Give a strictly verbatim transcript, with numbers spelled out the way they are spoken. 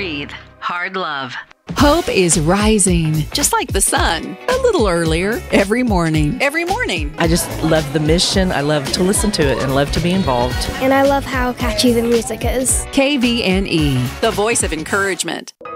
breathe hard love. Hope is rising, just like the sun, a little earlier every morning. Every morning. I just love the mission. I love to listen to it and love to be involved. And I love how catchy the music is. K V N E, the voice of encouragement.